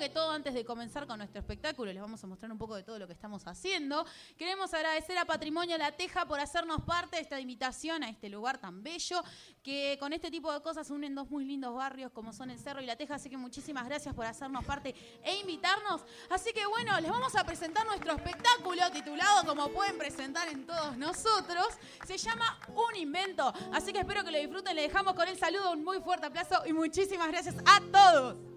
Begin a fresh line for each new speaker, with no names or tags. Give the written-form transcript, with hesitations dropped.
que todo, antes de comenzar con nuestro espectáculo, les vamos a mostrar un poco de todo lo que estamos haciendo. Queremos agradecer a Patrimonio La Teja por hacernos parte de esta invitación a este lugar tan bello, que con este tipo de cosas unen dos muy lindos barrios como son el Cerro y La Teja, así que muchísimas gracias por hacernos parte e invitarnos. Así que bueno, les vamos a presentar nuestro espectáculo titulado, como pueden presentar en todos nosotros, se llama Un Invento, así que espero que lo disfruten. Le dejamos con el saludo, un muy fuerte aplauso y muchísimas gracias a todos.